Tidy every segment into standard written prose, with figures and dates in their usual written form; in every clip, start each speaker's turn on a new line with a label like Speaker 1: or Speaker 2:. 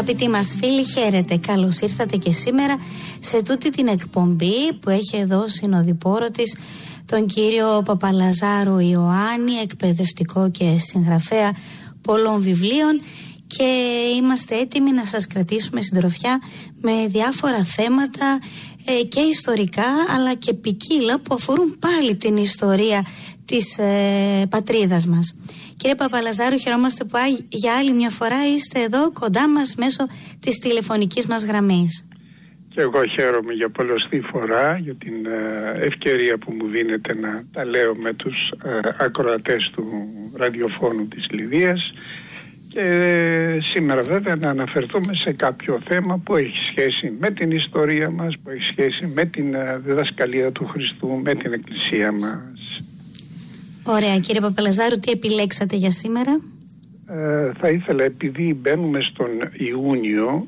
Speaker 1: Αγαπητοί μας φίλοι, χαίρετε. Καλώς ήρθατε και σήμερα σε τούτη την εκπομπή που έχει εδώ συνοδοιπόρο της τον κύριο Παπαλαζάρου Ιωάννη, εκπαιδευτικό και συγγραφέα πολλών βιβλίων, και είμαστε έτοιμοι να σας κρατήσουμε συντροφιά με διάφορα θέματα και ιστορικά αλλά και ποικίλα που αφορούν πάλι την ιστορία της πατρίδας μας. Κύριε Παπαλαζάρου, χαιρόμαστε που για άλλη μια φορά είστε εδώ κοντά μας μέσω της τηλεφωνικής μας γραμμής.
Speaker 2: Και εγώ χαίρομαι για πολλωστή φορά για την ευκαιρία που μου δίνετε να τα λέω με τους ακροατές του ραδιοφώνου της Λιδίας, και σήμερα βέβαια να αναφερθούμε σε κάποιο θέμα που έχει σχέση με την ιστορία μας, που έχει σχέση με την διδασκαλία του Χριστού, με την Εκκλησία μας.
Speaker 1: Ωραία. Κύριε Παπαλαζάρου, τι επιλέξατε για σήμερα?
Speaker 2: Θα ήθελα, επειδή μπαίνουμε στον Ιούνιο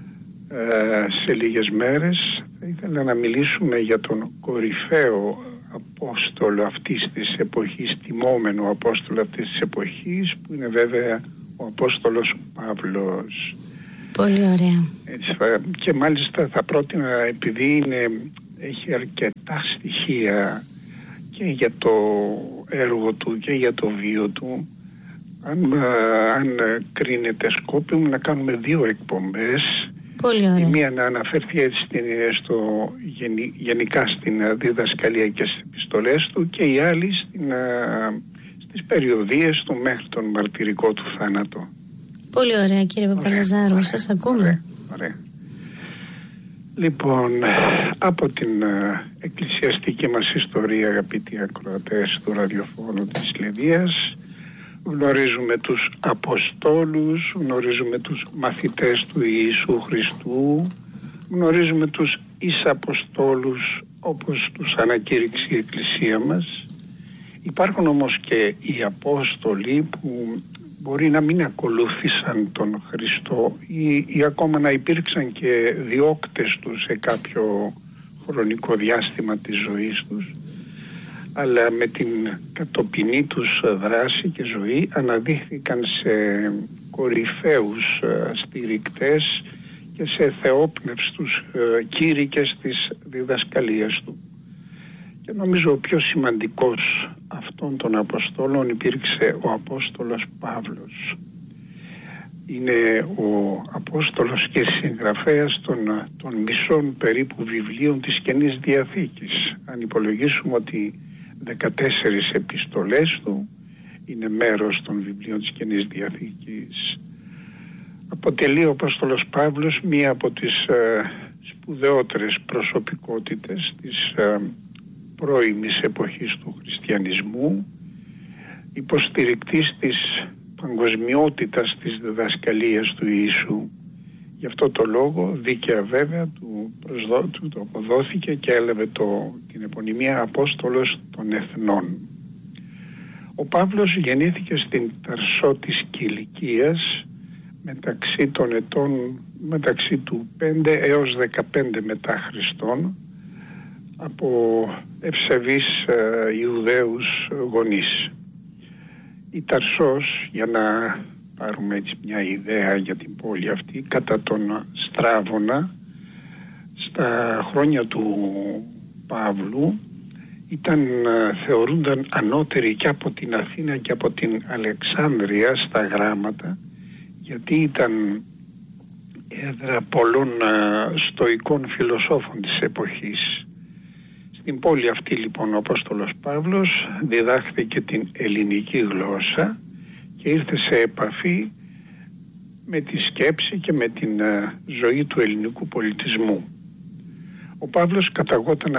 Speaker 2: σε λίγες μέρες, θα ήθελα να μιλήσουμε για τον κορυφαίο Απόστολο αυτής της εποχής, τιμόμενο Απόστολο αυτής της εποχής, που είναι βέβαια ο Απόστολος Παύλος.
Speaker 1: Πολύ ωραία.
Speaker 2: Και μάλιστα θα πρότεινα, επειδή έχει αρκετά στοιχεία και για το έργο του και για το βίο του, αν κρίνεται σκόπιμο, να κάνουμε 2 εκπομπές.
Speaker 1: Πολύ ωραία.
Speaker 2: Η μία να αναφερθεί έτσι γενικά στην διδασκαλία και στις επιστολές του, και η άλλη στις περιοδίες του μέχρι τον μαρτυρικό του θάνατο.
Speaker 1: Πολύ ωραία, κύριε Παπαλαζάρου, σας ακούμε.
Speaker 2: Ωραία. Λοιπόν, από την εκκλησιαστική μας ιστορία, αγαπητοί ακροατές του ραδιοφώνου της Λιδίας, γνωρίζουμε τους Αποστόλους, γνωρίζουμε τους μαθητές του Ιησού Χριστού, γνωρίζουμε τους Εις-Αποστόλους όπως τους ανακήρυξε η Εκκλησία μας. Υπάρχουν όμως και οι Απόστολοι που μπορεί να μην ακολούθησαν τον Χριστό ή ακόμα να υπήρξαν και διώκτες του σε κάποιο χρονικό διάστημα της ζωής τους, αλλά με την κατοπινή τους δράση και ζωή αναδείχθηκαν σε κορυφαίους στηρικτές και σε θεόπνευστους κήρυκες της διδασκαλίας του. Και νομίζω ο πιο σημαντικός αυτών των Αποστόλων υπήρξε ο Απόστολος Παύλος. Είναι ο Απόστολος και συγγραφέας των μισών περίπου βιβλίων της Καινής Διαθήκης. Αν υπολογίσουμε ότι 14 επιστολές του είναι μέρος των βιβλίων της Καινής Διαθήκης. Αποτελεί ο Απόστολος Παύλος μία από τις σπουδαιότερες προσωπικότητες της πρώιμης εποχής του χριστιανισμού, υποστηρικτής της παγκοσμιότητας της διδασκαλίας του Ιησού. Γι' αυτό το λόγο, δίκαια βέβαια, του αποδόθηκε και έλαβε την επωνυμία Απόστολος των Εθνών. Ο Παύλος γεννήθηκε στην Ταρσό της Κιλικίας μεταξύ του 5 έως 15 μετά Χριστόν, από ευσεβείς Ιουδαίους γονείς. Η Ταρσός, για να πάρουμε έτσι μια ιδέα για την πόλη αυτή, κατά τον Στράβωνα, στα χρόνια του Παύλου θεωρούνταν ανώτεροι και από την Αθήνα και από την Αλεξάνδρεια στα γράμματα, γιατί ήταν έδρα πολλών στοικών φιλοσόφων της εποχής. Στην πόλη αυτή λοιπόν ο Απόστολος Παύλος διδάχθηκε την ελληνική γλώσσα και ήρθε σε επαφή με τη σκέψη και με την ζωή του ελληνικού πολιτισμού. Ο Παύλος καταγόταν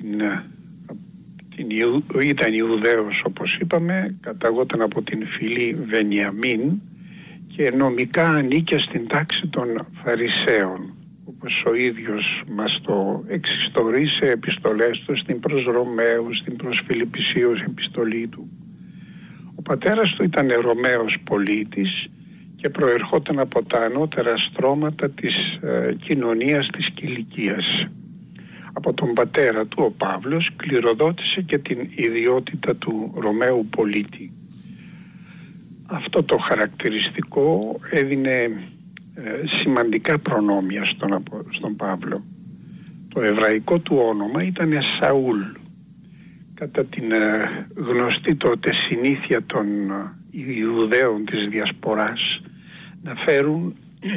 Speaker 2: ήταν Ιουδαίος όπως είπαμε, καταγόταν από την φυλή Βενιαμίν και νομικά ανήκε στην τάξη των Φαρισαίων, όπως ο ίδιος μας το εξιστορεί σε επιστολές του, στην προς Ρωμαίους, στην προς Φιλιππισίους επιστολή του. Ο πατέρας του ήταν Ρωμαίος πολίτης και προερχόταν από τα ανώτερα στρώματα της κοινωνίας της Κιλικίας. Από τον πατέρα του ο Παύλος κληροδότησε και την ιδιότητα του Ρωμαίου πολίτη. Αυτό το χαρακτηριστικό έδινε σημαντικά προνόμια στον Παύλο. Το εβραϊκό του όνομα ήταν Σαούλ. Κατά την γνωστή τότε συνήθεια των Ιουδαίων της Διασποράς να φέρουν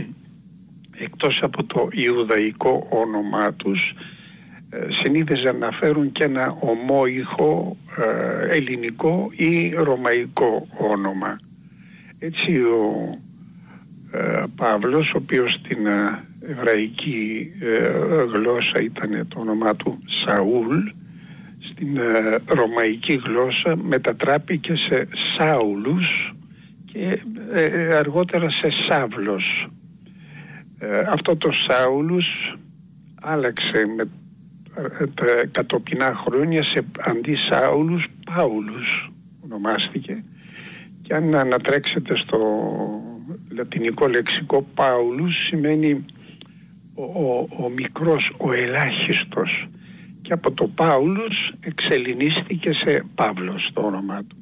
Speaker 2: εκτός από το Ιουδαϊκό όνομά τους, συνήθιζαν να φέρουν και ένα ομόϊχο ελληνικό ή ρωμαϊκό όνομα. Έτσι ο Παύλος, ο οποίος στην εβραϊκή γλώσσα ήταν το όνομά του Σαούλ, στην ρωμαϊκή γλώσσα μετατράπηκε σε Σάουλους και αργότερα σε Σάβλος. Αυτό το Σάουλους άλλαξε με τα κατοπινά χρόνια σε αντί Σάουλους Πάουλους ονομάστηκε, και αν ανατρέξετε στο λατινικό λεξικό, Πάουλους σημαίνει ο μικρός, ο ελάχιστος, και από το Πάουλους εξελληνίστηκε σε Παύλος το όνομά του.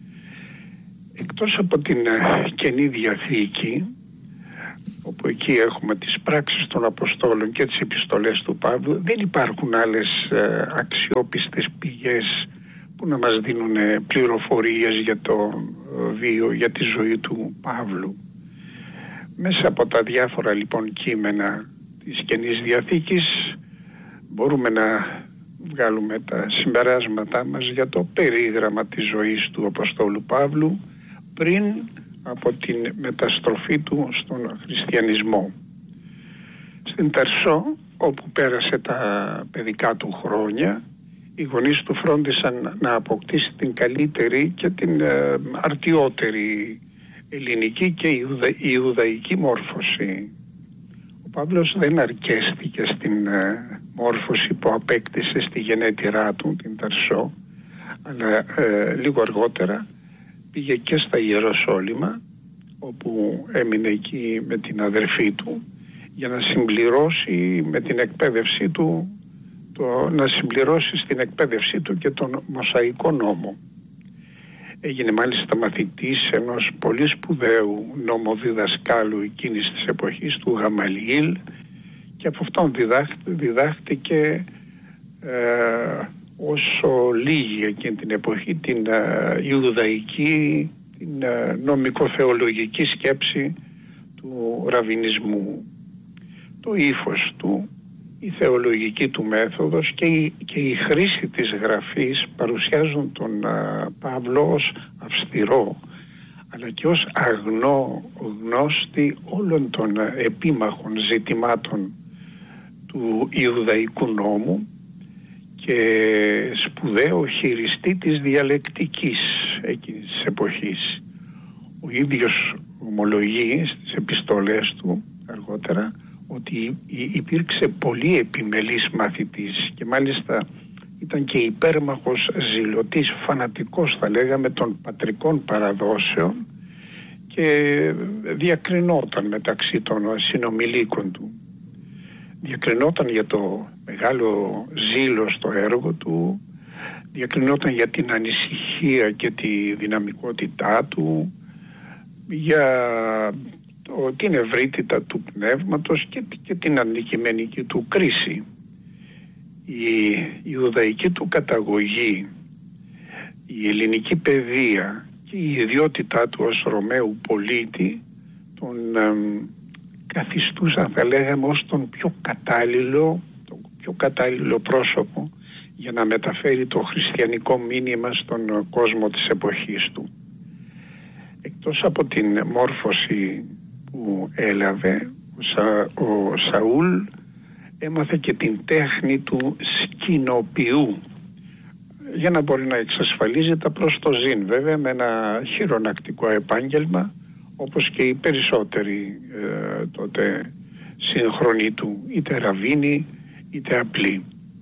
Speaker 2: Εκτός από την Καινή Διαθήκη, όπου εκεί έχουμε τις πράξεις των Αποστόλων και τις επιστολές του Παύλου, δεν υπάρχουν άλλες αξιόπιστες πηγές που να μας δίνουν πληροφορίες για το βίο, για τη ζωή του Παύλου. Μέσα από τα διάφορα λοιπόν κείμενα της Καινής Διαθήκης μπορούμε να βγάλουμε τα συμπεράσματά μας για το περίγραμμα της ζωής του Αποστόλου Παύλου πριν από την μεταστροφή του στον χριστιανισμό. Στην Ταρσό, όπου πέρασε τα παιδικά του χρόνια, οι γονείς του φρόντισαν να αποκτήσει την καλύτερη και την αρτιότερη ελληνική και ιουδαϊκή μόρφωση. Ο Παύλος δεν αρκέστηκε στην μόρφωση που απέκτησε στη γενέτειρά του, την Ταρσό, αλλά λίγο αργότερα πήγε και στα Ιεροσόλυμα, όπου έμεινε εκεί με την αδερφή του για να συμπληρώσει με την εκπαίδευσή του να συμπληρώσει στην εκπαίδευσή του και τον Μωσαϊκό νόμο. Έγινε μάλιστα μαθητής ενός πολύ σπουδαίου νομοδιδασκάλου εκείνης της εποχής, του Γαμαλιήλ, και από αυτόν διδάχτηκε όσο λίγη εκείνη την εποχή την Ιουδαϊκή, την νομικοθεολογική σκέψη του ραβινισμού. Το ύφος του, η θεολογική του μέθοδος και η χρήση της γραφής παρουσιάζουν τον Παύλο ως αυστηρό, αλλά και ως γνώστη όλων των επίμαχων ζητημάτων του Ιουδαϊκού νόμου και σπουδαίο χειριστή της διαλεκτικής εκείνης της εποχής. Ο ίδιος ομολογεί στις επιστολές του αργότερα ότι υπήρξε πολύ επιμελής μαθητής και μάλιστα ήταν και υπέρμαχος, ζηλωτής, φανατικός θα λέγαμε των πατρικών παραδόσεων και διακρινόταν μεταξύ των συνομιλίκων του. Διακρινόταν για το μεγάλο ζήλο στο έργο του, διακρινόταν για την ανησυχία και τη δυναμικότητά του, για την ευρύτητα του πνεύματος και την αντικειμενική του κρίση. Η Ιουδαϊκή του καταγωγή, η ελληνική παιδεία και η ιδιότητά του ως Ρωμαίου πολίτη τον καθιστούσαν, θα λέγαμε, ως τον πιο κατάλληλο πρόσωπο για να μεταφέρει το χριστιανικό μήνυμα στον κόσμο της εποχής του. Εκτός από την μόρφωση που έλαβε, ο Σαούλ έμαθε και την τέχνη του σκηνοποιού για να μπορεί να εξασφαλίζει τα προστοζήν, βέβαια με ένα χειρονακτικό επάγγελμα, όπως και οι περισσότεροι τότε σύγχρονοι του, είτε ραβίνοι είτε απλοί.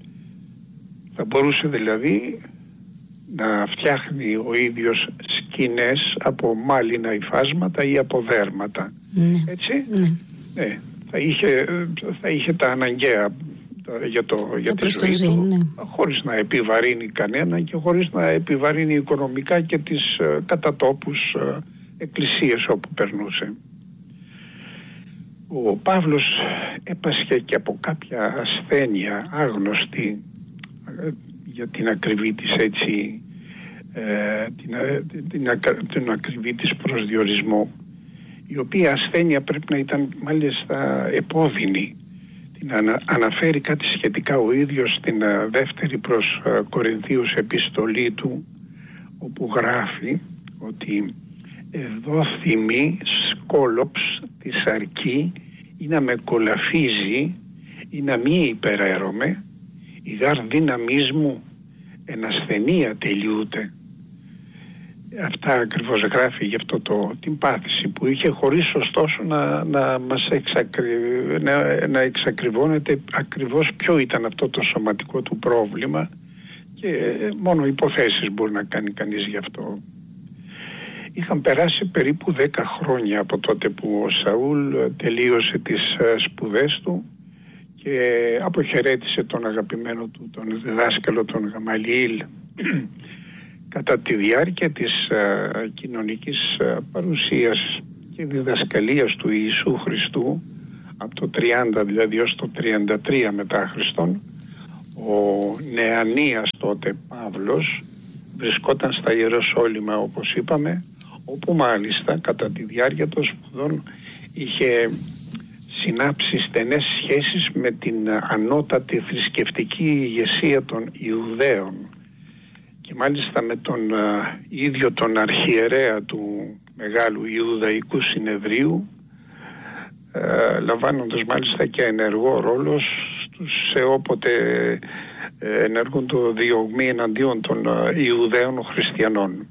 Speaker 2: Θα μπορούσε δηλαδή να φτιάχνει ο ίδιος σκηνές από μάλινα υφάσματα ή από δέρματα. Έτσι, θα είχε τα αναγκαία για τη ζωή του, χωρίς να επιβαρύνει κανένα και χωρίς να επιβαρύνει οικονομικά και τις κατά τόπους εκκλησίες όπου περνούσε. Ο Παύλος έπασχε και από κάποια ασθένεια άγνωστη για την ακριβή της έτσι, την ακριβή της προσδιορισμό, η οποία ασθένεια πρέπει να ήταν μάλιστα επώδυνη. Την αναφέρει κάτι σχετικά ο ίδιος στην δεύτερη προς Κορινθίους επιστολή του, όπου γράφει ότι «Δόθημη σκόλοψ της αρκή ή να με κολαφίζει ή να μη υπεραίρομαι, η γάρ δύναμής μου εν ασθενεία τελειούται». Αυτά ακριβώς γράφει γι' αυτό την πάθηση που είχε, χωρίς ωστόσο να μας να εξακριβώνεται ακριβώς ποιο ήταν αυτό το σωματικό του πρόβλημα, και μόνο υποθέσεις μπορεί να κάνει κανείς γι' αυτό. Είχαν περάσει περίπου 10 χρόνια από τότε που ο Σαούλ τελείωσε τις σπουδές του και αποχαιρέτησε τον αγαπημένο του, τον διδάσκαλο τον Γαμαλιήλ. Κατά τη διάρκεια της κοινωνικής παρουσίας και διδασκαλίας του Ιησού Χριστού, από το 30 δηλαδή ως το 33 μετά Χριστόν, ο Νεανίας τότε Παύλος βρισκόταν στα Ιεροσόλυμα, όπως είπαμε, όπου μάλιστα κατά τη διάρκεια των σπουδών είχε συνάψει στενές σχέσεις με την ανώτατη θρησκευτική ηγεσία των Ιουδαίων, και μάλιστα με τον ίδιο τον αρχιερέα του Μεγάλου Ιουδαϊκού Συνεδρίου, λαμβάνοντας μάλιστα και ενεργό ρόλο σε όποτε ενεργούν το διωγμή εναντίον των Ιουδαίων χριστιανών.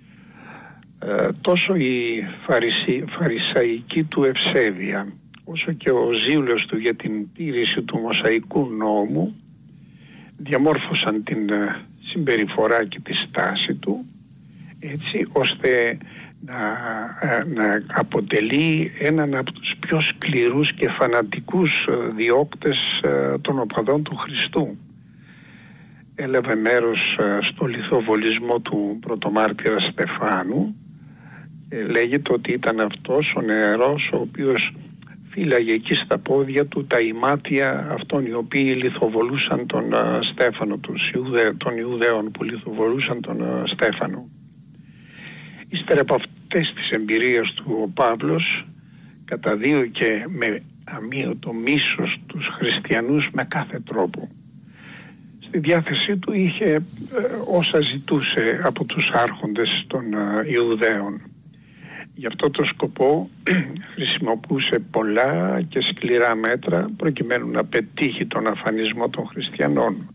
Speaker 2: Τόσο η φαρισαϊκή του ευσέβεια, όσο και ο ζήλος του για την τήρηση του Μωσαϊκού νόμου διαμόρφωσαν την συμπεριφορά και τη στάση του, έτσι ώστε να αποτελεί έναν από τους πιο σκληρούς και φανατικούς διώκτες των οπαδών του Χριστού. Έλαβε μέρος στο λιθοβολισμό του πρωτομάρτυρα Στεφάνου. Λέγεται ότι ήταν αυτός ο νεαρός ο οποίος φύλαγε εκεί στα πόδια του τα ημάτια αυτών οι οποίοι λιθοβολούσαν τον Στέφανο, των Ιουδαίων που λιθοβολούσαν τον Στέφανο. Ύστερα από αυτές τις εμπειρίες του, ο Παύλος καταδίωκε με αμύωτο μίσος τους χριστιανούς με κάθε τρόπο. Στη διάθεσή του είχε όσα ζητούσε από τους άρχοντες των Ιουδαίων. Γι' αυτό το σκοπό χρησιμοποιούσε πολλά και σκληρά μέτρα προκειμένου να πετύχει τον αφανισμό των χριστιανών.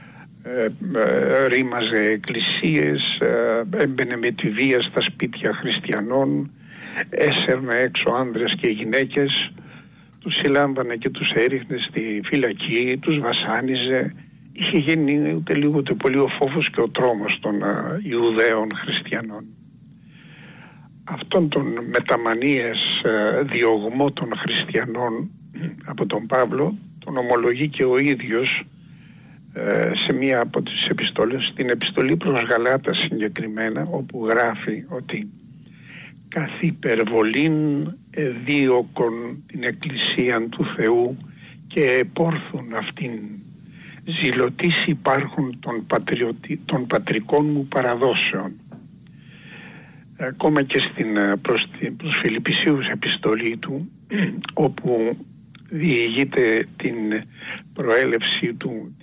Speaker 2: Ρήμαζε εκκλησίες, έμπαινε με τη βία στα σπίτια χριστιανών, έσαιρνε έξω άνδρες και γυναίκες, τους συλλάμβανε και τους έριχνε στη φυλακή, τους βασάνιζε. Είχε γίνει ούτε λίγο ούτε πολύ ο φόβος και ο τρόμος των Ιουδαίων χριστιανών. Αυτόν τον μεταμανίες διωγμό των χριστιανών από τον Παύλο τον ομολογεί και ο ίδιος σε μία από τις επιστολές, στην επιστολή προς Γαλάτα συγκεκριμένα, όπου γράφει ότι καθ' υπερβολήν δίωκον την εκκλησία του Θεού και επόρθουν αυτήν, ζηλωτής υπάρχουν των πατρικών μου παραδόσεων. Ακόμα και προς Φιλιππισίους επιστολή του, όπου διηγείται την προέλευση του,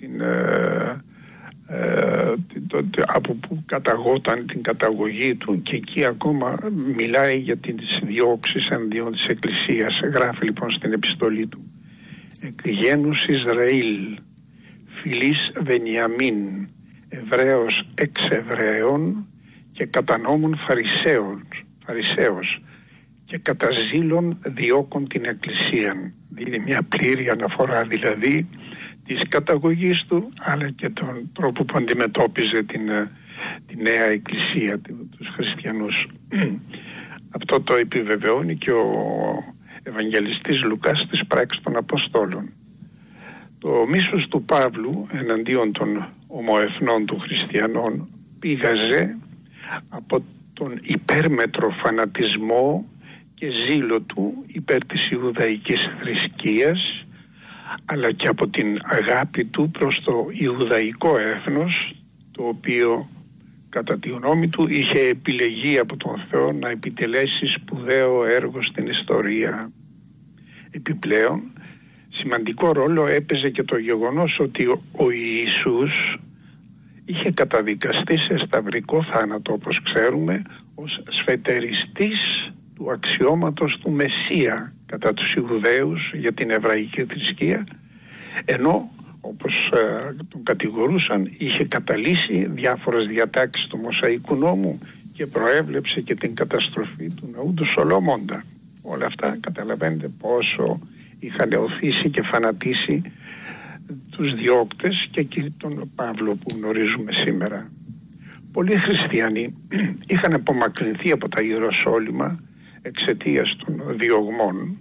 Speaker 2: από που καταγόταν, την καταγωγή του, και εκεί ακόμα μιλάει για τις διώξεις εναντίον της Εκκλησίας. Γράφει λοιπόν στην επιστολή του: εκ γένους Ισραήλ, φυλής Βενιαμίν, Εβραίος εξ Εβραίων και κατά νόμων Φαρισαίος και κατά ζήλων διώκουν την Εκκλησία. Είναι μια πλήρη αναφορά δηλαδή της καταγωγής του, αλλά και τον τρόπο που αντιμετώπιζε τη νέα Εκκλησία, τους χριστιανούς. Αυτό το επιβεβαιώνει και ο Ευαγγελιστής Λουκάς στις πράξεις των Αποστόλων. Το μίσος του Παύλου εναντίον των ομοεθνών του χριστιανών πήγαζε από τον υπέρμετρο φανατισμό και ζήλο του υπέρ της Ιουδαϊκής θρησκείας, αλλά και από την αγάπη του προς το Ιουδαϊκό έθνος, το οποίο κατά τη γνώμη του είχε επιλεγεί από τον Θεό να επιτελέσει σπουδαίο έργο στην ιστορία. Επιπλέον, σημαντικό ρόλο έπαιζε και το γεγονός ότι ο Ιησούς είχε καταδικαστεί σε σταυρικό θάνατο, όπως ξέρουμε, ως σφετεριστής του αξιώματος του Μεσσία κατά τους Ιουδαίους για την εβραϊκή θρησκεία, ενώ όπως τον κατηγορούσαν είχε καταλύσει διάφορες διατάξεις του Μωσαϊκού νόμου και προέβλεψε και την καταστροφή του ναού του Σολομώντα. Όλα αυτά καταλαβαίνετε πόσο είχαν οθήσει και φανατίσει τους διώκτες και εκεί τον Παύλο που γνωρίζουμε σήμερα. Πολλοί χριστιανοί είχαν απομακρυνθεί από τα Ιεροσόλυμα εξαιτίας των διωγμών.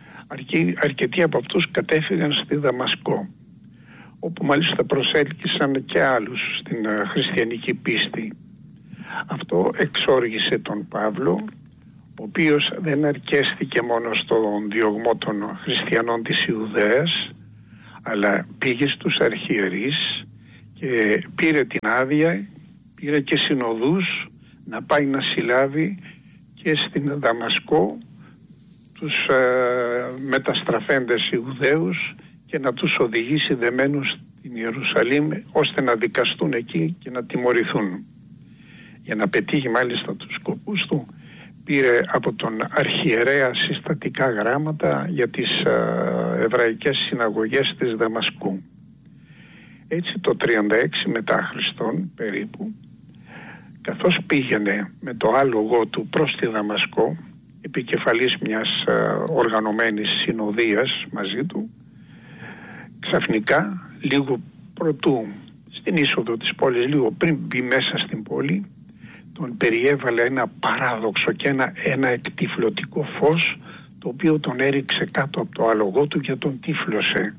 Speaker 2: Αρκετοί από αυτούς κατέφυγαν στη Δαμασκό, όπου μάλιστα προσέλκυσαν και άλλους στην χριστιανική πίστη. Αυτό εξόργησε τον Παύλο, ο οποίος δεν αρκέστηκε μόνο στον διωγμό των χριστιανών της Ιουδαίας, αλλά πήγε στους αρχιερείς και πήρε την άδεια, πήρε και συνοδούς να πάει να συλλάβει και στην Δαμασκό τους μεταστραφέντες Ιουδαίους και να τους οδηγήσει δεμένους στην Ιερουσαλήμ ώστε να δικαστούν εκεί και να τιμωρηθούν. Για να πετύχει μάλιστα τους σκοπούς του, πήρε από τον αρχιερέα συστατικά γράμματα για τις εβραϊκές συναγωγές της Δαμασκού. Έτσι το 36 μετά Χριστόν περίπου, καθώς πήγαινε με το άλογο του προς τη Δαμασκό, επικεφαλής μιας οργανωμένης συνοδείας μαζί του, ξαφνικά λίγο προτού στην είσοδο της πόλης, λίγο πριν μπει μέσα στην πόλη, τον περιέβαλε ένα παράδοξο και ένα εκτυφλωτικό φως, το οποίο τον έριξε κάτω από το άλογό του και τον τύφλωσε.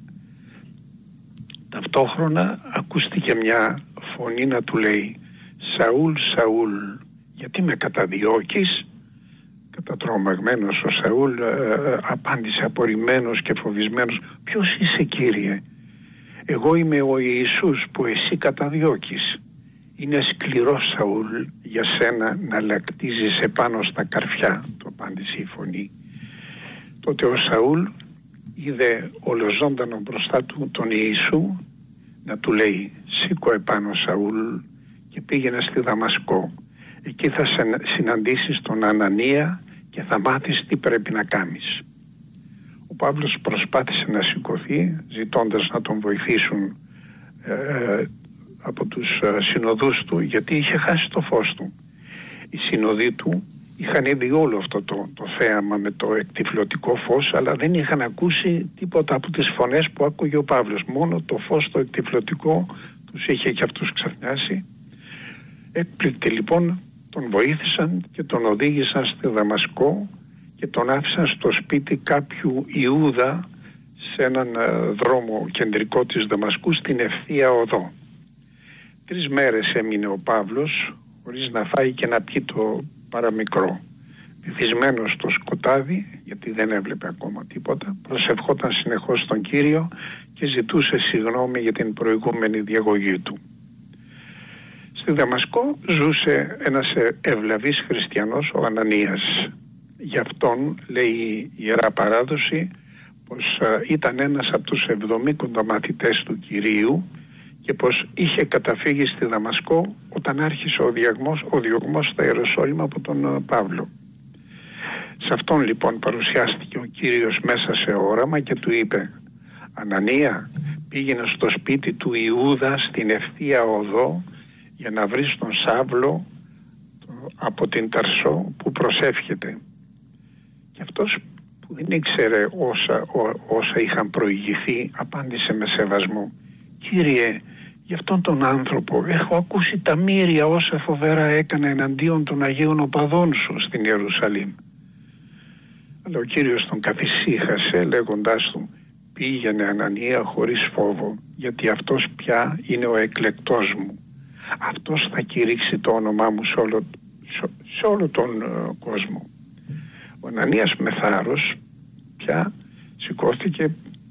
Speaker 2: Ταυτόχρονα ακούστηκε μια φωνή να του λέει «Σαούλ, Σαούλ, γιατί με καταδιώκεις?» Κατατρομαγμένος ο Σαούλ απάντησε απορριμμένος και φοβισμένος «Ποιος είσαι, Κύριε?» «Εγώ είμαι ο Ιησούς που εσύ καταδιώκεις». «Είναι σκληρό, Σαούλ, για σένα να λακτίζεις επάνω στα καρφιά», του απάντησε η φωνή. Τότε ο Σαούλ είδε ολοζώντανο μπροστά του τον Ιησού να του λέει «Σήκω επάνω, Σαούλ, και πήγαινε στη Δαμασκό. Εκεί θα συναντήσεις τον Ανανία και θα μάθεις τι πρέπει να κάνεις». Ο Παύλος προσπάθησε να σηκωθεί, ζητώντας να τον βοηθήσουν από τους συνοδούς του, γιατί είχε χάσει το φως του. Οι συνοδοί του είχαν είδει όλο αυτό το θέαμα με το εκτυφλωτικό φως, αλλά δεν είχαν ακούσει τίποτα από τις φωνές που άκουγε ο Παύλος. Μόνο το φως το εκτυφλωτικό τους είχε και αυτούς ξαφνιάσει. Έκπληκτοι λοιπόν τον βοήθησαν και τον οδήγησαν στη Δαμασκό και τον άφησαν στο σπίτι κάποιου Ιούδα σε έναν δρόμο κεντρικό της Δαμασκού στην ευθεία οδό. 3 μέρες έμεινε ο Παύλος χωρίς να φάει και να πιει το παραμικρό. Βυθισμένος στο σκοτάδι, γιατί δεν έβλεπε ακόμα τίποτα, προσευχόταν συνεχώς στον Κύριο και ζητούσε συγγνώμη για την προηγούμενη διαγωγή του. Στη Δαμασκό ζούσε ένας ευλαβής χριστιανός, ο Ανανίας. Γι' αυτόν λέει η Ιερά Παράδοση πως ήταν ένας από τους 70 μαθητές του Κυρίου και πως είχε καταφύγει στη Δαμασκό όταν άρχισε ο διωγμός στα Ιεροσόλυμα από τον Παύλο. Σε αυτόν λοιπόν παρουσιάστηκε ο Κύριος μέσα σε όραμα και του είπε «Ανανία, πήγαινε στο σπίτι του Ιούδα στην ευθεία οδό για να βρεις τον Σάβλο από την Ταρσό που προσεύχεται». Και αυτός που δεν ήξερε όσα είχαν προηγηθεί απάντησε με σεβασμό «Κύριε, γι' αυτόν τον άνθρωπο έχω ακούσει τα μύρια όσα φοβερά έκανε εναντίον των Αγίων Οπαδών σου στην Ιερουσαλήμ». Αλλά ο Κύριος τον καθησύχασε λέγοντάς του «Πήγαινε, Ανανία, χωρίς φόβο, γιατί αυτός πια είναι ο εκλεκτός μου. Αυτός θα κηρύξει το όνομά μου σε όλο τον κόσμο». Ο Ανανίας με θάρρος πια σηκώθηκε,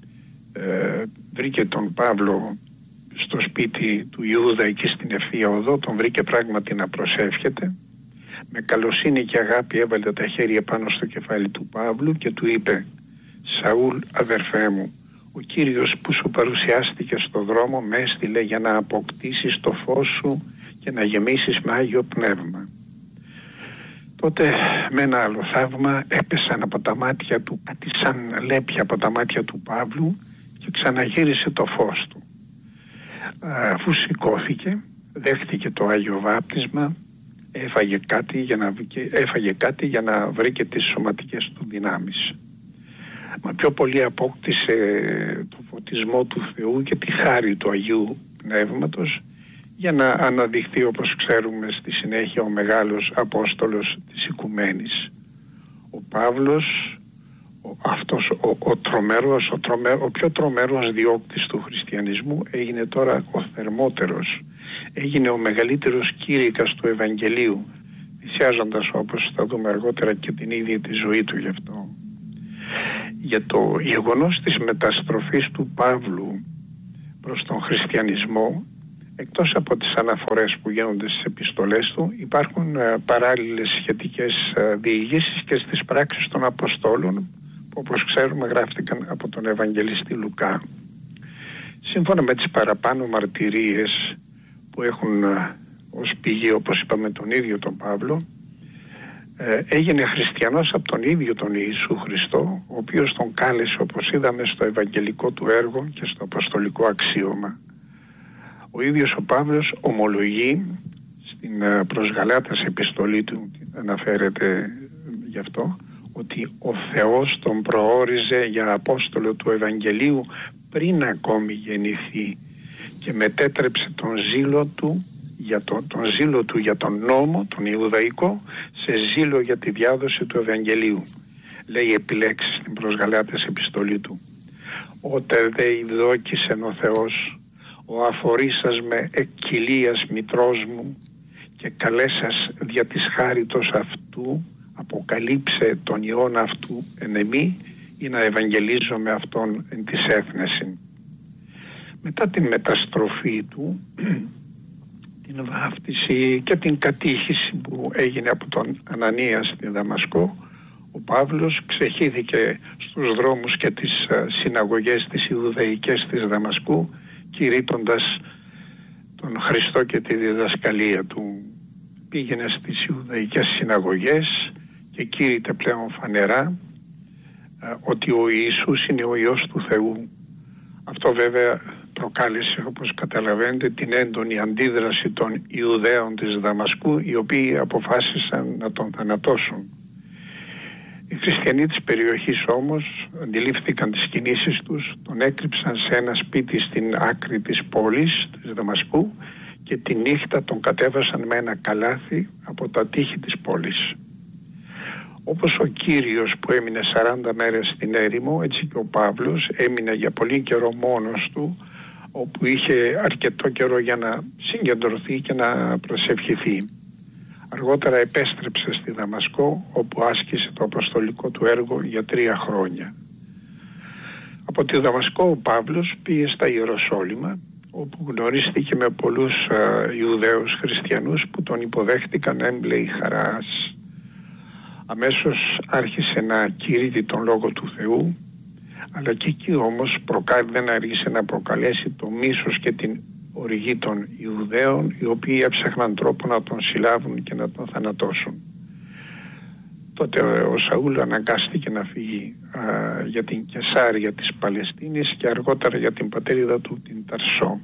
Speaker 2: βρήκε τον Παύλο στο σπίτι του Ιούδα εκεί στην Ευθεία Οδό, τον βρήκε πράγματι να προσεύχεται. Με καλοσύνη και αγάπη έβαλε τα χέρια πάνω στο κεφάλι του Παύλου και του είπε: «Σαούλ, αδερφέ μου, ο Κύριος που σου παρουσιάστηκε στο δρόμο με έστειλε για να αποκτήσεις το φως σου και να γεμίσεις με Άγιο Πνεύμα». Τότε με ένα άλλο θαύμα έπεσαν από τα μάτια του, κάτι σαν λέπια από τα μάτια του Παύλου, και ξαναγύρισε το φως του. Αφού σηκώθηκε, δέχτηκε το Άγιο Βάπτισμα, έφαγε κάτι για να βρει και τις σωματικές του δυνάμεις. Μα πιο πολύ απόκτησε το φωτισμό του Θεού και τη χάρη του Αγίου Πνεύματος, για να αναδειχθεί, όπως ξέρουμε στη συνέχεια, ο μεγάλος Απόστολος της Οικουμένης. Ο Παύλος, ο πιο τρομερός διώκτης του χριστιανισμού, έγινε τώρα ο θερμότερος, έγινε ο μεγαλύτερος κήρυκας του Ευαγγελίου, θυσιάζοντας, όπως θα δούμε αργότερα, και την ίδια τη ζωή του γι' αυτό. Για το γεγονός της μεταστροφής του Παύλου προς τον χριστιανισμό, εκτός από τις αναφορές που γίνονται στις επιστολές του, υπάρχουν παράλληλες σχετικές διηγήσεις και στις πράξεις των Αποστόλων, που όπως ξέρουμε γράφτηκαν από τον Ευαγγελιστή Λουκά. Σύμφωνα με τις παραπάνω μαρτυρίες που έχουν ως πηγή, όπως είπαμε, τον ίδιο τον Παύλο, έγινε χριστιανός από τον ίδιο τον Ιησού Χριστό, ο οποίος τον κάλεσε, όπως είδαμε, στο ευαγγελικό του έργο και στο αποστολικό αξίωμα. Ο ίδιος ο Παύλος ομολογεί στην προς Γαλάτας επιστολή του, αναφέρεται γι' αυτό, ότι ο Θεός τον προόριζε για Απόστολο του Ευαγγελίου πριν ακόμη γεννηθεί και μετέτρεψε τον ζήλο του για τον νόμο, τον Ιουδαϊκό, σε ζήλο για τη διάδοση του Ευαγγελίου. Λέει επιλέξεις στην προς Γαλάτας επιστολή του: «Ότε δε ειδόκησεν ο Θεός, ο αφορήσας με εκκυλίας μητρός μου και καλέσας δια της χάριτος αυτού, αποκαλύψε τον Υιόν αυτού εν εμή, ή να ευαγγελίζω με αυτόν εν της έθνεσιν». Μετά την μεταστροφή του, την βάφτιση και την κατήχηση που έγινε από τον Ανανία στη Δαμασκό, ο Παύλος ξεχύθηκε στους δρόμους και τις συναγωγές τις Ιουδαϊκές της Δαμασκού, κηρύττοντας τον Χριστό και τη διδασκαλία του. Πήγαινε στις Ιουδαϊκές συναγωγές και κήρυτε πλέον φανερά ότι ο Ιησούς είναι ο Υιός του Θεού. Αυτό βέβαια προκάλεσε, όπως καταλαβαίνετε, την έντονη αντίδραση των Ιουδαίων της Δαμασκού, οι οποίοι αποφάσισαν να τον θανατώσουν. Οι χριστιανοί της περιοχής όμως αντιλήφθηκαν τις κινήσεις τους, τον έκρυψαν σε ένα σπίτι στην άκρη της πόλης της Δαμασκού και τη νύχτα τον κατέβασαν με ένα καλάθι από τα τείχη της πόλης. Όπως ο Κύριος που έμεινε 40 μέρες στην έρημο, έτσι και ο Παύλος έμεινε για πολύ καιρό μόνος του, όπου είχε αρκετό καιρό για να συγκεντρωθεί και να προσευχηθεί. Αργότερα επέστρεψε στη Δαμασκό, όπου άσκησε το αποστολικό του έργο για 3 χρόνια. Από τη Δαμασκό ο Παύλος πήγε στα Ιεροσόλυμα, όπου γνωρίστηκε με πολλούς Ιουδαίους χριστιανούς που τον υποδέχτηκαν έμπλεοι χαράς. Αμέσως άρχισε να κηρύττει τον Λόγο του Θεού, αλλά και εκεί όμως δεν άργησε να προκαλέσει το μίσος και την οργή των Ιουδαίων, οι οποίοι έψαχναν τρόπο να τον συλλάβουν και να τον θανατώσουν. Τότε ο Σαούλ αναγκάστηκε να φύγει για την Κεσάρια της Παλαιστίνης και αργότερα για την πατρίδα του, την Ταρσό.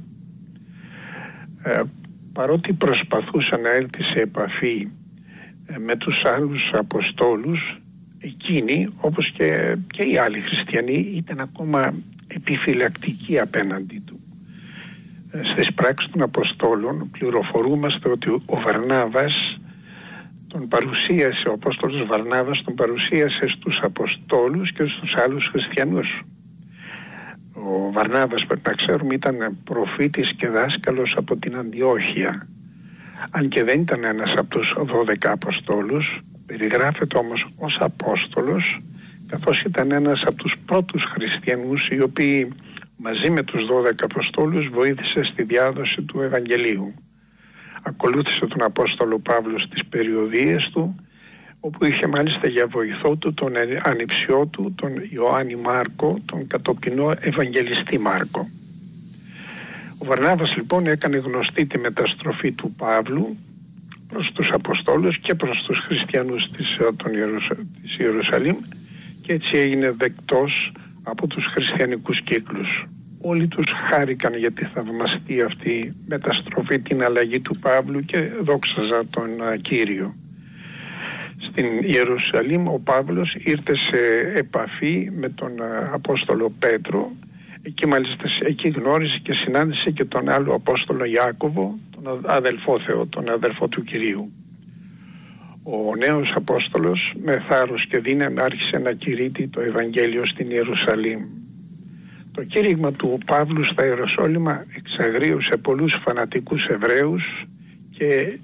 Speaker 2: Παρότι προσπαθούσε να έλθει σε επαφή με τους άλλους Αποστόλους, εκείνοι όπως και οι άλλοι χριστιανοί ήταν ακόμα επιφυλακτικοί απέναντι του. Στις πράξεις των Αποστόλων πληροφορούμαστε ότι ο Βαρνάβας τον παρουσίασε, ο Απόστολος Βαρνάβας τον παρουσίασε στους Αποστόλους και στους άλλους χριστιανούς. Ο Βαρνάβας, πρέπει να ξέρουμε, ήταν προφήτης και δάσκαλος από την Αντιόχεια. Αν και δεν ήταν ένας από τους 12 Αποστόλους, Περιγράφεται όμως ως Απόστολος, καθώς ήταν ένας από τους πρώτους χριστιανούς οι οποίοι μαζί με τους 12 Αποστόλους βοήθησε στη διάδοση του Ευαγγελίου. Ακολούθησε τον Απόστολο Παύλο στις περιοδίες του, όπου είχε μάλιστα για βοηθό του τον ανιψιό του, τον Ιωάννη Μάρκο, τον κατοπινό Ευαγγελιστή Μάρκο. Ο Βαρνάβας λοιπόν έκανε γνωστή τη μεταστροφή του Παύλου προς τους Αποστόλους και προς τους χριστιανούς της Ιερουσαλήμ, και έτσι έγινε δεκτός από τους χριστιανικούς κύκλους. Όλοι τους χάρηκαν για τη θαυμαστή αυτή μεταστροφή, την αλλαγή του Παύλου, και δόξαζαν τον Κύριο. Στην Ιερουσαλήμ ο Παύλος ήρθε σε επαφή με τον Απόστολο Πέτρο. Εκεί μάλιστα γνώρισε και συνάντησε και τον άλλο Απόστολο Ιάκωβο, τον αδελφό Θεό, τον αδελφό του Κυρίου. Ο νέος Απόστολος με θάρρος και δύναμη άρχισε να κηρύττει το Ευαγγέλιο στην Ιερουσαλήμ. Το κήρυγμα του Παύλου στα Ιεροσόλυμα εξαγρίωσε πολλούς φανατικούς Εβραίους και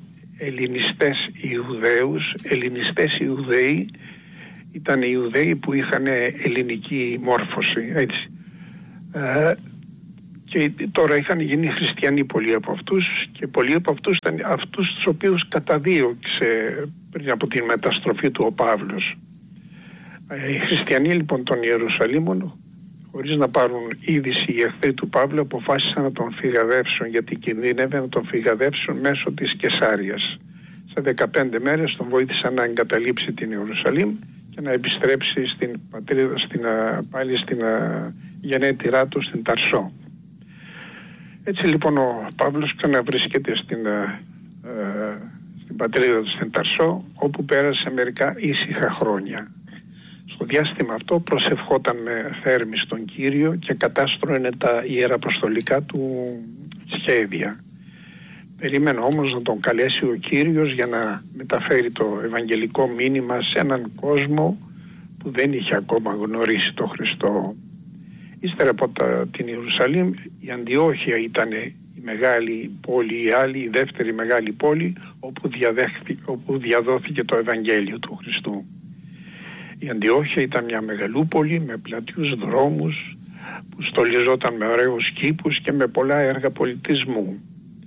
Speaker 2: Ελληνιστές Ιουδαίοι. Ήταν οι Ιουδαίοι που είχαν ελληνική μόρφωση, έτσι. Και τώρα είχαν γίνει χριστιανοί πολλοί από αυτούς, και πολλοί από αυτούς ήταν αυτούς τους οποίους καταδίωξε πριν από την μεταστροφή του ο Παύλος. Οι χριστιανοί λοιπόν των Ιερουσαλήμων, χωρίς να πάρουν είδηση οι εχθροί του Παύλου, αποφάσισαν να τον φυγαδεύσουν, γιατί κινδύνευε να τον φυγαδεύσουν μέσω της Κεσάριας. Σε 15 μέρες τον βοήθησαν να εγκαταλείψει την Ιερουσαλήμ και να επιστρέψει στην πατρίδα, πάλι στην γενέτειρά του, στην Ταρσό. Έτσι λοιπόν ο Παύλος ξαναβρίσκεται στην πατρίδα του, στην Ταρσό, όπου πέρασε μερικά ήσυχα χρόνια. Στο διάστημα αυτό προσευχόταν με θέρμη στον Κύριο και κατάστρωνε τα ιεραποστολικά του σχέδια. Περίμενε όμως να τον καλέσει ο Κύριος για να μεταφέρει το ευαγγελικό μήνυμα σε έναν κόσμο που δεν είχε ακόμα γνωρίσει τον Χριστό. Ύστερα από την Ιερουσαλήμ, η Αντιόχεια ήταν η μεγάλη πόλη, η δεύτερη μεγάλη πόλη, όπου διαδόθηκε το Ευαγγέλιο του Χριστού. Η Αντιόχεια ήταν μια μεγαλούπολη με πλατιούς δρόμους που στολιζόταν με ωραίους κήπους και με πολλά έργα πολιτισμού.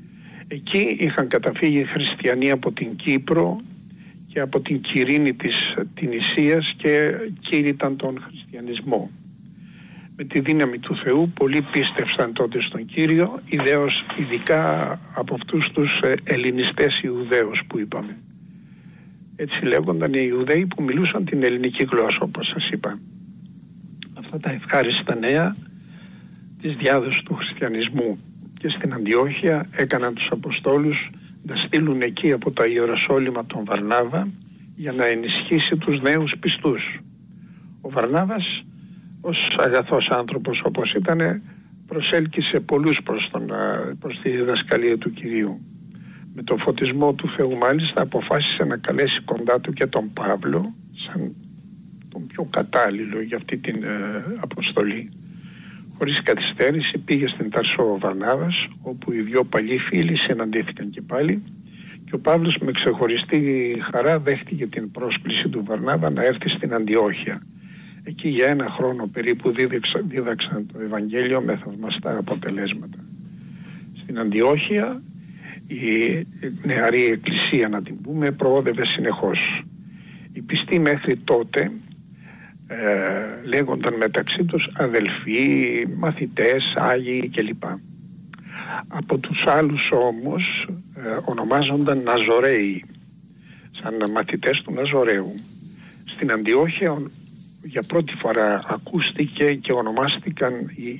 Speaker 2: Εκεί είχαν καταφύγει χριστιανοί από την Κύπρο και από την Κυρίνη της Τινησίας και κήρυταν τον χριστιανισμό. Με τη δύναμη του Θεού πολλοί πίστευσαν τότε στον Κύριο, ειδικά από αυτούς τους ελληνιστές Ιουδαίους που είπαμε. Έτσι λέγονταν οι Ιουδαίοι που μιλούσαν την ελληνική γλώσσα, όπως σας είπα. Αυτά τα ευχάριστα νέα της διάδοσης του χριστιανισμού και στην Αντιόχεια έκαναν τους Αποστόλους να στείλουν εκεί από τα Ιεροσόλυμα τον Βαρνάβα για να ενισχύσει τους νέους πιστούς. Ο Βαρνάβας, ως αγαθός άνθρωπος όπως ήταν, προσέλκυσε πολλούς προς τη διδασκαλία του Κυρίου. Με το φωτισμό του Θεού μάλιστα αποφάσισε να καλέσει κοντά του και τον Παύλο σαν τον πιο κατάλληλο για αυτή την αποστολή. Χωρίς καθυστέρηση πήγε στην Ταρσό ο Βαρνάβας, όπου οι δυο παλιοί φίλοι συναντήθηκαν και πάλι, και ο Παύλος με ξεχωριστή χαρά δέχτηκε την πρόσκληση του Βαρνάβα να έρθει στην Αντιόχεια. Εκεί για 1 χρόνο περίπου δίδαξαν το Ευαγγέλιο με θαυμαστά αποτελέσματα. Στην Αντιόχεια η νεαρή εκκλησία, να την πούμε, προόδευε συνεχώς. Οι πιστοί μέχρι τότε λέγονταν μεταξύ τους αδελφοί, μαθητές, άγιοι κλπ. Από τους άλλους όμως ονομάζονταν Ναζωραίοι, σαν μαθητές του Ναζωραίου. Στην Αντιόχεια για πρώτη φορά ακούστηκε και ονομάστηκαν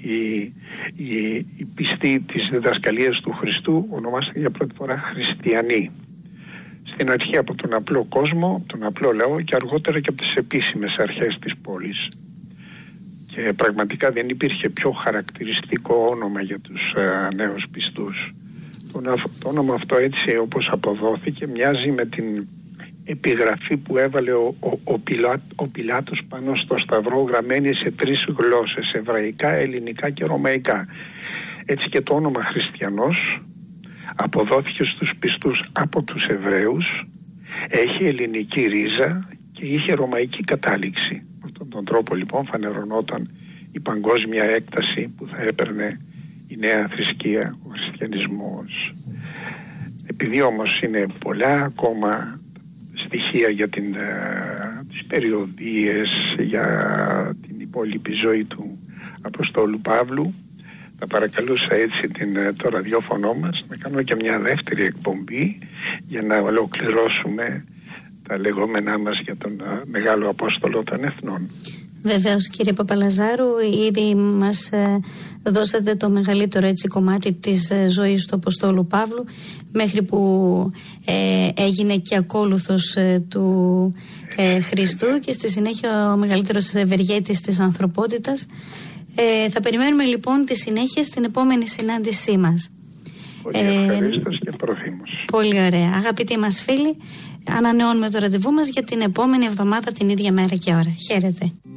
Speaker 2: οι πιστοί της διδασκαλίας του Χριστού, ονομάστηκαν για πρώτη φορά χριστιανοί. Στην αρχή από τον απλό κόσμο, τον απλό λαό, και αργότερα και από τις επίσημες αρχές της πόλης. Και πραγματικά δεν υπήρχε πιο χαρακτηριστικό όνομα για τους νέους πιστούς. Το όνομα αυτό, έτσι όπως αποδόθηκε, μοιάζει με την επιγραφή που έβαλε ο Πιλάτος πάνω στο σταυρό, γραμμένη σε 3 γλώσσες, εβραϊκά, ελληνικά και ρωμαϊκά. Έτσι και το όνομα Χριστιανός αποδόθηκε στους πιστούς από τους Εβραίους, έχει ελληνική ρίζα και είχε ρωμαϊκή κατάληξη. Με αυτόν τον τρόπο λοιπόν φανερωνόταν η παγκόσμια έκταση που θα έπαιρνε η νέα θρησκεία, ο χριστιανισμός. Επειδή όμως είναι πολλά ακόμα στοιχεία για τις περιοδίες, για την υπόλοιπη ζωή του Αποστόλου Παύλου, θα παρακαλούσα έτσι το ραδιόφωνο μας να κάνουμε και μια δεύτερη εκπομπή για να ολοκληρώσουμε τα λεγόμενά μας για τον Μεγάλο Απόστολο των Εθνών.
Speaker 1: Βεβαίως, κύριε Παπαλαζάρου, ήδη μας δώσατε το μεγαλύτερο έτσι κομμάτι της ζωής του Αποστόλου Παύλου, μέχρι που έγινε και ακόλουθος του Χριστού και στη συνέχεια ο μεγαλύτερος ευεργέτης της ανθρωπότητας. Θα περιμένουμε λοιπόν τη συνέχεια στην επόμενη συνάντησή μας.
Speaker 2: Πολύ ευχαρίστως και προθύμως.
Speaker 1: Πολύ ωραία. Αγαπητοί μας φίλοι, ανανεώνουμε το ραντεβού μας για την επόμενη εβδομάδα την ίδια μέρα και ώρα. Χαίρετε.